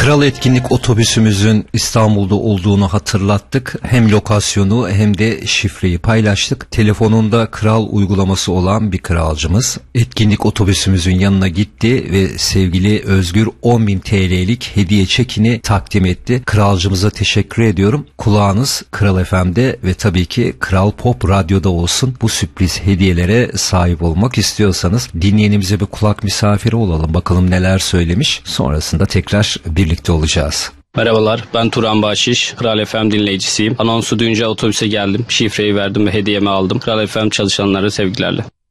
Kral Etkinlik otobüsümüzün İstanbul'da olduğunu hatırlattık. Hem lokasyonu hem de şifreyi paylaştık. Telefonunda Kral uygulaması olan bir kralcımız etkinlik otobüsümüzün yanına gitti ve sevgili Özgür 10.000 TL'lik hediye çekini takdim etti. Kralcımıza teşekkür ediyorum. Kulağınız Kral FM'de ve tabii ki Kral Pop Radyo'da olsun. Bu sürpriz hediyelere sahip olmak istiyorsanız dinleyenimize bir kulak misafiri olalım. Bakalım neler söylemiş. Sonrasında tekrar birlikte olacağız. Merhabalar, ben Turan Bahşiş, Kral FM dinleyicisiyim. Anonsu duyunca otobüse geldim, şifreyi verdim ve hediyemi aldım. Kral FM çalışanları sevgilerle.